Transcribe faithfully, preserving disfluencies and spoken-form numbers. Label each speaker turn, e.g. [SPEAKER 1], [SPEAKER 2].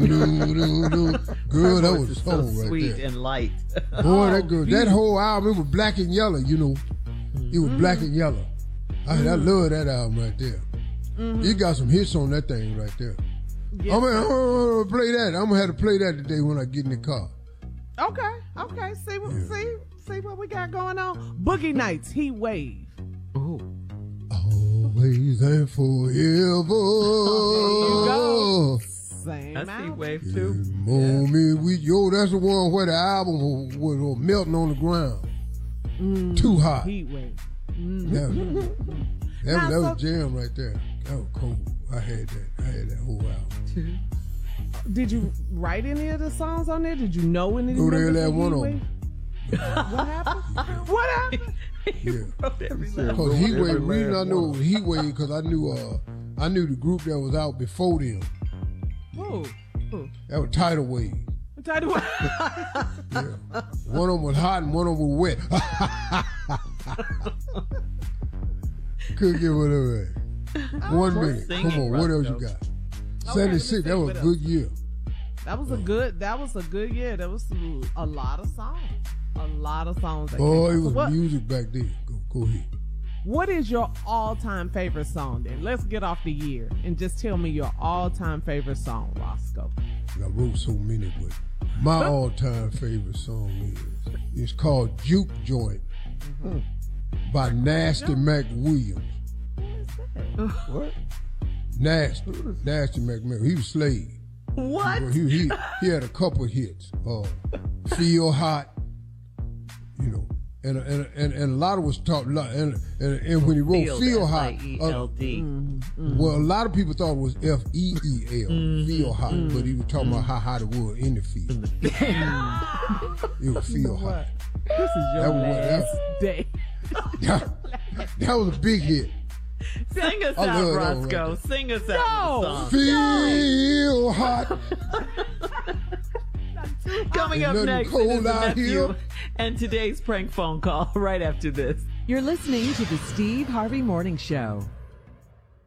[SPEAKER 1] do, do, do. Girl, that was a
[SPEAKER 2] so
[SPEAKER 1] song right
[SPEAKER 2] sweet
[SPEAKER 1] there.
[SPEAKER 2] and light.
[SPEAKER 1] Boy,
[SPEAKER 3] Oh,
[SPEAKER 1] that girl, that whole album, it was black and yellow, you know. It was mm-hmm. black and yellow. I, mm-hmm. I love that album right there. Mm-hmm. It got some hits on that thing right there. Yes, I'm gonna, I'm gonna play that. I'm gonna have to play that today when I get in the car.
[SPEAKER 3] Okay, okay. See what, yeah. see, see what we got going on. Boogie Nights, Heat Wave.
[SPEAKER 2] Ooh.
[SPEAKER 1] Always and forever.
[SPEAKER 3] Oh, same
[SPEAKER 2] That's
[SPEAKER 3] album.
[SPEAKER 2] Heat Wave too.
[SPEAKER 1] Moment yeah. with yo, that's the one where the album was, was, was melting on the ground.
[SPEAKER 3] Mm,
[SPEAKER 1] Too hot.
[SPEAKER 3] Heat Wave. Mm.
[SPEAKER 1] That, was, that,
[SPEAKER 3] now,
[SPEAKER 1] was, that
[SPEAKER 3] so,
[SPEAKER 1] was jam right there. That was cool. I had that. I had that whole album.
[SPEAKER 3] Did you write any of the songs on there? Did you know any of the
[SPEAKER 1] Go there,
[SPEAKER 3] members
[SPEAKER 1] that
[SPEAKER 3] of
[SPEAKER 1] one
[SPEAKER 3] Heat
[SPEAKER 1] of
[SPEAKER 3] Wave?
[SPEAKER 1] them.
[SPEAKER 3] What happened? What happened?
[SPEAKER 1] Yeah.
[SPEAKER 2] Because
[SPEAKER 1] Heat Wave, the reason I knew it was Heat Wave because I knew uh I knew the group that was out before them.
[SPEAKER 3] Who? Who?
[SPEAKER 1] That was Tidal Wave.
[SPEAKER 3] Tidal Wave.
[SPEAKER 1] Yeah. One of them was hot and one of them was wet. Couldn't get whatever. One minute. Come on, what else you got? seventy-six, that was a good year.
[SPEAKER 3] That was a good, that was a good year. There was some, a lot of songs. A lot of songs. That
[SPEAKER 1] Oh,
[SPEAKER 3] came
[SPEAKER 1] it was
[SPEAKER 3] what,
[SPEAKER 1] music back then. Go, go ahead.
[SPEAKER 3] What is your all-time favorite song then? Let's get off the year and just tell me your all-time favorite song, Roscoe.
[SPEAKER 1] I wrote so many, but my all-time favorite song is, it's called Juke Joint mm-hmm. by Nasty Mac Williams.
[SPEAKER 2] What?
[SPEAKER 1] Nasty, Nasty Mac Williams. He was Slade.
[SPEAKER 2] What?
[SPEAKER 1] He, he, he had a couple hits. Uh, Feel Hot, you know, and and and, and a lot of was taught. And, and, and when he wrote Feel, Feel Hot, uh,
[SPEAKER 3] mm-hmm.
[SPEAKER 1] well, a lot of people thought it was F E E L,
[SPEAKER 2] mm-hmm.
[SPEAKER 1] Feel Hot,
[SPEAKER 3] mm-hmm.
[SPEAKER 1] but he was talking about how hot it was in the field. It was Feel Hot.
[SPEAKER 3] This is your
[SPEAKER 1] that
[SPEAKER 3] last
[SPEAKER 1] was,
[SPEAKER 3] day.
[SPEAKER 1] That, that was a big hit.
[SPEAKER 2] Sing us
[SPEAKER 1] I
[SPEAKER 2] out,
[SPEAKER 1] Roscoe.
[SPEAKER 2] right Sing us
[SPEAKER 3] no.
[SPEAKER 2] out. Song.
[SPEAKER 1] Feel hot.
[SPEAKER 2] Coming up
[SPEAKER 1] Nothing
[SPEAKER 2] next,
[SPEAKER 1] cold
[SPEAKER 2] it is the
[SPEAKER 1] out
[SPEAKER 2] nephew
[SPEAKER 1] here.
[SPEAKER 2] and today's prank phone call right after this.
[SPEAKER 4] You're listening to the Steve Harvey Morning Show.